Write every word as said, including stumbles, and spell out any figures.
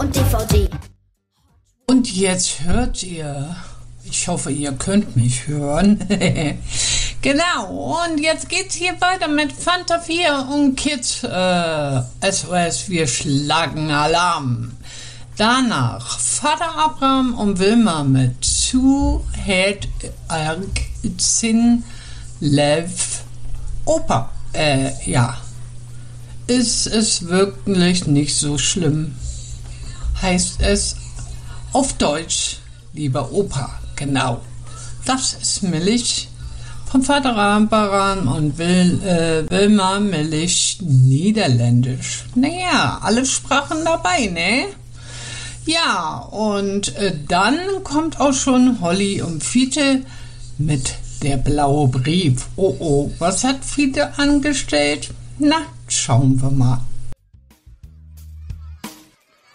und D V D. Und jetzt hört ihr, ich hoffe, ihr könnt mich hören. Genau, und jetzt geht's hier weiter mit Fanta vier und Kids äh, S O S, wir schlagen Alarm. Danach Vater Abraham und Wilma mit Zu het Sin Lev Opa. Äh, ja. Ist es wirklich nicht so schlimm? Heißt es auf Deutsch, lieber Opa, genau. Das ist Milch von Vater Abraham und Wil, äh, Wilma Milch Niederländisch. Naja, alle Sprachen dabei, ne? Ja, und äh, dann kommt auch schon Holly und Fiete mit der blaue Brief. Oh, oh, was hat Fiete angestellt? Na, schauen wir mal.